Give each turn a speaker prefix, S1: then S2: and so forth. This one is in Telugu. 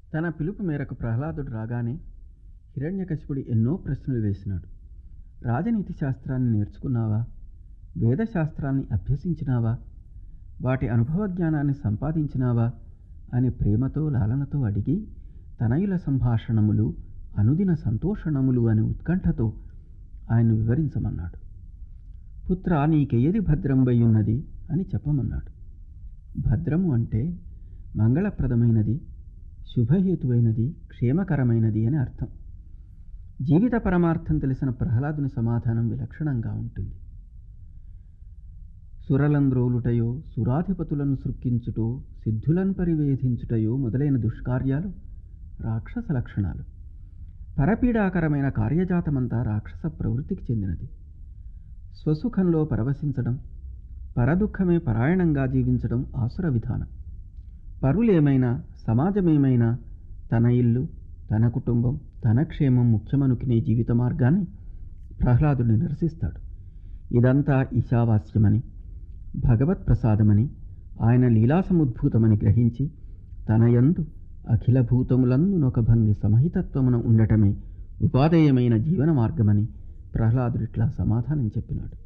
S1: తన పిలుపు మేరకు ప్రహ్లాదుడు రాగానే హిరణ్యకశిపుడు ఎన్నో ప్రశ్నలు వేసినాడు. రాజనీతి శాస్త్రాన్ని నేర్చుకున్నావా? వేదశాస్త్రాన్ని అభ్యసించినావా? వాటి అనుభవ జ్ఞానాన్ని సంపాదించినావా అని ప్రేమతో లాలనతో అడిగి తనయుల సంభాషణములు అనుదిన సంతోషణములు అని ఉత్కంఠతో ఆయన వివరించమన్నాడు. పుత్ర, నీకేది భద్రంబై ఉన్నది అని చెప్పమన్నాడు. భద్రము అంటే మంగళప్రదమైనది, శుభహేతువైనది, క్షేమకరమైనది అని అర్థం. జీవిత పరమార్థం తెలిసిన ప్రహ్లాదుని సమాధానం విలక్షణంగా ఉంటుంది. సురలంద్రోలుటయో, సురాధిపతులను సృక్కించుటో, సిద్ధులను పరివేధించుటయో మొదలైన దుష్కార్యాలు రాక్షస లక్షణాలు. పరపీడాకరమైన కార్యజాతమంతా రాక్షస ప్రవృత్తికి చెందినది. స్వసుఖంలో పరవశించడం, పరదుఃఖమే పరాయణంగా జీవించడం ఆసుర విధానం. పరులేమైనా, సమాజమేమైనా తన ఇల్లు, తన కుటుంబం, తన క్షేమం ముఖ్యమనుకునే జీవిత మార్గాన్ని ప్రహ్లాదుని నిరసిస్తాడు. ఇదంతా ఈశావాస్యమని, భగవత్ ప్రసాదమని, ఆయన లీలాసముద్భూతమని గ్రహించి తన యందు అఖిల భూతములందునొక భంగి సమహితత్వమున ఉండటమే ఉపాదేయమైన జీవన మార్గమని ప్రహ్లాదుడిట్లా సమాధానం చెప్పినాడు.